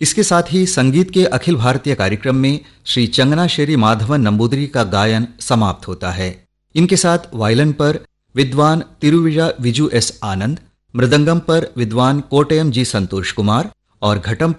इसके साथ ही संगीत के अखिल भारतीय कार्यक्रम में श्री चंगनाश्री माधवन नंबूदरी का गायन समाप्त होता है। इनके साथ वायलिन पर विद्वान तिरुविजा विजु एस आनंद, मृदंगम पर विद्वान कोटयम जी संतोष कुमार और घटम